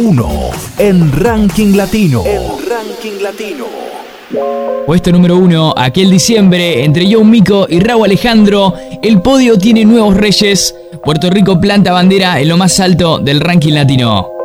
1 en Ranking Latino. Puesto número 1, aquel diciembre, entre Joe Mico y Rauw Alejandro, el podio tiene nuevos reyes. Puerto Rico planta bandera en lo más alto del ranking latino.